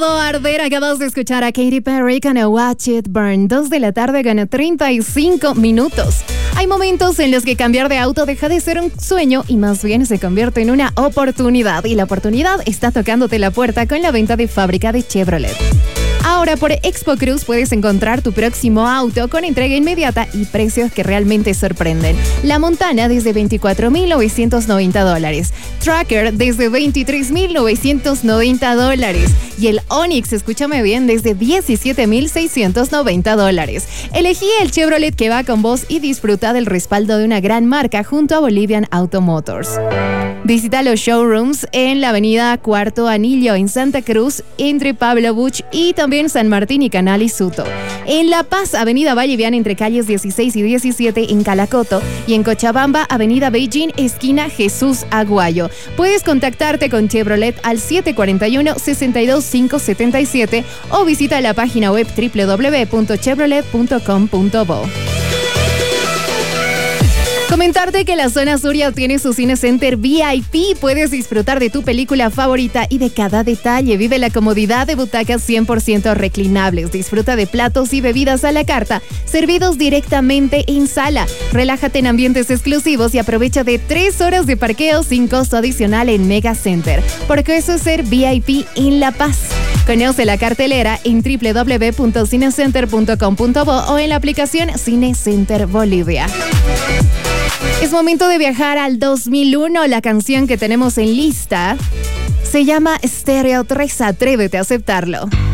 Arder, acabas de escuchar a Katy Perry con a Watch It Burn. 2 de la tarde, gana 35 minutos. Hay momentos en los que cambiar de auto deja de ser un sueño y más bien se convierte en una oportunidad. Y la oportunidad está tocándote la puerta con la venta de fábrica de Chevrolet. Ahora por Expo Cruz puedes encontrar tu próximo auto con entrega inmediata y precios que realmente sorprenden. La Montana desde $24,990. Tracker desde $23,990. Y el Onix, escúchame bien, desde $17,690. Elegí el Chevrolet que va con vos y disfruta del respaldo de una gran marca junto a Bolivian Auto Motors. Visita los showrooms en la avenida Cuarto Anillo en Santa Cruz, entre Pablo Buch y también San Martín y Canal y Suto. En La Paz, avenida Valleviana entre calles 16 y 17 en Calacoto. Y en Cochabamba, avenida Beijing, esquina Jesús Aguayo. Puedes contactarte con Chevrolet al 741-62577 o visita la página web www.chevrolet.com.bo. Comentarte que la zona sur ya tiene su Cine Center VIP. Puedes disfrutar de tu película favorita y de cada detalle. Vive la comodidad de butacas 100% reclinables. Disfruta de platos y bebidas a la carta, servidos directamente en sala. Relájate en ambientes exclusivos y aprovecha de 3 horas de parqueo sin costo adicional en Mega Center. Porque eso es ser VIP en La Paz. Conoce la cartelera en www.cinecenter.com.bo o en la aplicación Cine Center Bolivia. Es momento de viajar al 2001. La canción que tenemos en lista se llama Stereo 3. Atrévete a aceptarlo.